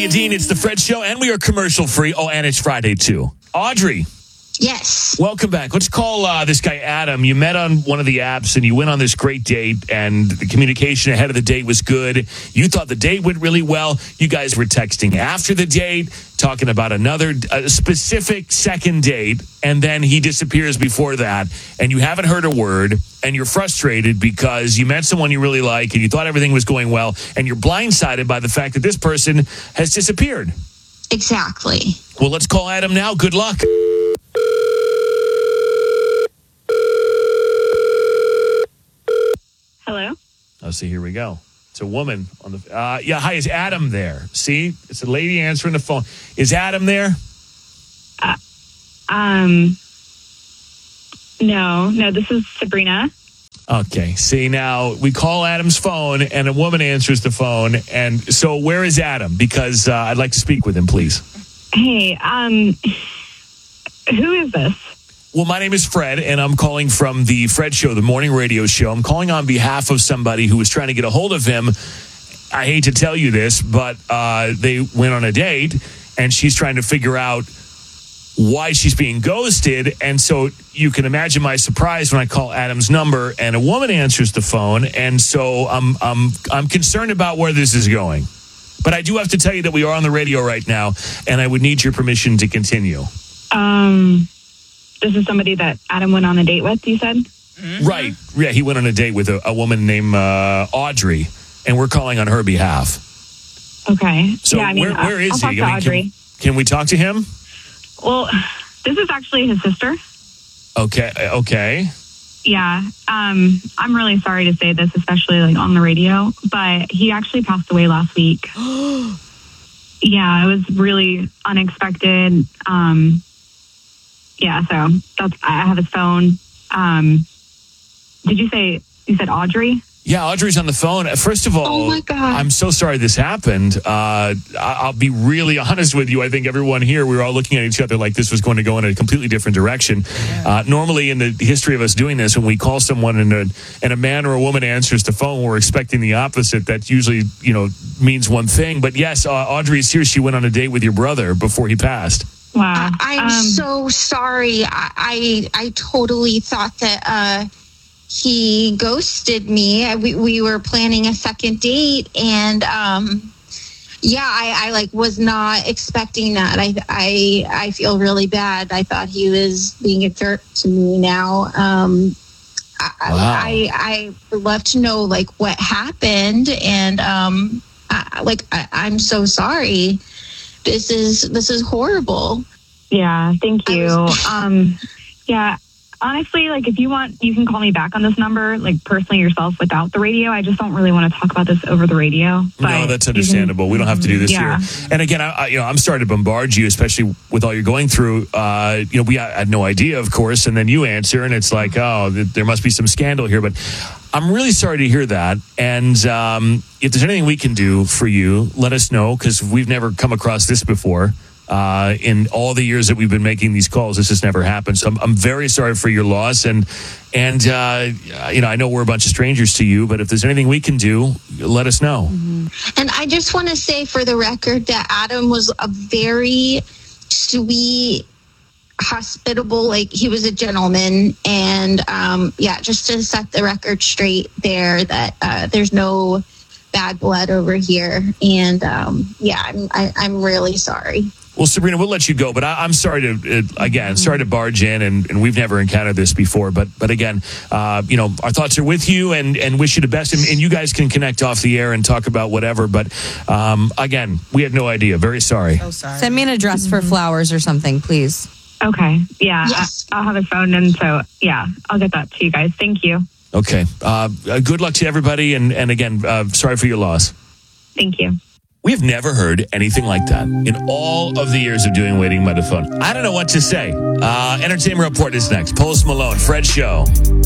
Leah Dean, it's the Fred Show, and we are commercial free. Oh, and it's Friday, too. Audrey. Yes. Welcome back. Let's call this guy Adam. You met on one of the apps, and you went on this great date, and the communication ahead of the date was good. You thought the date went really well. You guys were texting after the date, talking about another specific second date, and then he disappears before that, and you haven't heard a word, and you're frustrated because you met someone you really like, and you thought everything was going well, and you're blindsided by the fact that this person has disappeared. Exactly. Well, let's call Adam now. Good luck. Hello? Oh, see, here we go. It's a woman on the... yeah, hi, is Adam there? See? It's a lady answering the phone. Is Adam there? No, this is Sabrina. Okay, see, now we call Adam's phone, and a woman answers the phone, and so where is Adam? Because I'd like to speak with him, please. Hey, who is this? Well, my name is Fred, and I'm calling from the Fred Show, the morning radio show. I'm calling on behalf of somebody who was trying to get a hold of him. I hate to tell you this, but they went on a date, and she's trying to figure out why she's being ghosted. And so you can imagine my surprise when I call Adam's number, and a woman answers the phone. And so I'm concerned about where this is going. But I do have to tell you that we are on the radio right now, and I would need your permission to continue. This is somebody that Adam went on a date with, you said? Mm-hmm. Right. Yeah, he went on a date with a woman named Audrey, and we're calling on her behalf. Okay. So yeah, I mean, where is he? Talk to Audrey. Can we talk to him? Well, this is actually his sister. Okay. Yeah. I'm really sorry to say this, especially like on the radio, but he actually passed away last week. Yeah, it was really unexpected. Yeah, so I have his phone. You said Audrey? Yeah, Audrey's on the phone. First of all, oh my God. I'm so sorry this happened. I'll be really honest with you. I think everyone here, we were all looking at each other like this was going to go in a completely different direction. Yeah. Normally in the history of us doing this, when we call someone and a man or a woman answers the phone, we're expecting the opposite. That usually, means one thing. But yes, Audrey's here. She went on a date with your brother before he passed. Wow. I'm so sorry. I totally thought that he ghosted me. We were planning a second date, and I was not expecting that. I feel really bad. I thought he was being a jerk to me now. Wow. I would love to know what happened, and I'm so sorry. This is horrible. Yeah, thank you. Yeah, honestly, if you want, you can call me back on this number, personally yourself without the radio. I just don't really want to talk about this over the radio. No, that's understandable. We don't have to do this here. And again, I'm sorry to bombard you, especially with all you're going through. We had no idea, of course, and then you answer, and it's like, oh, there must be some scandal here. But I'm really sorry to hear that. And if there's anything we can do for you, let us know, because we've never come across this before. In all the years that we've been making these calls, this has never happened. So I'm very sorry for your loss. And I know we're a bunch of strangers to you, but if there's anything we can do, let us know. Mm-hmm. And I just want to say for the record that Adam was a very sweet, hospitable, he was a gentleman. And just to set the record straight there, that there's no bad blood over here. And I'm really sorry. Well, Sabrina, we'll let you go, but I'm sorry to barge in, and we've never encountered this before. But again, our thoughts are with you, and wish you the best. And you guys can connect off the air and talk about whatever. But again, we had no idea. Very sorry. Oh, sorry. Send me an address for flowers or something, please. Okay. Yeah, yes. I'll have his phone, and so I'll get that to you guys. Thank you. Okay. Good luck to everybody, and again, sorry for your loss. Thank you. We have never heard anything like that in all of the years of doing Waiting by the Phone. I don't know what to say. Entertainment Report is next. Post Malone, Fred Show.